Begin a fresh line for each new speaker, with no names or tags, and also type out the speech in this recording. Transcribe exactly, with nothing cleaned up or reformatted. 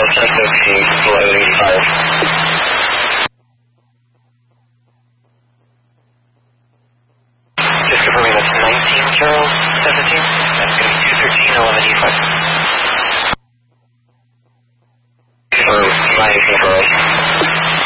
Charles, ten fifteen, eleven eighty-five. Just confirming that's nineteen Charles, ten fifteen. That's going to be two thirteen, eleven eighty-five.